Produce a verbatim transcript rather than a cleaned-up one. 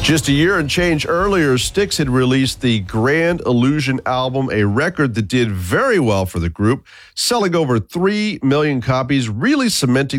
Just a year and change earlier, Styx had released the Grand Illusion album, a record that did very well for the group, selling over three million copies, really cementing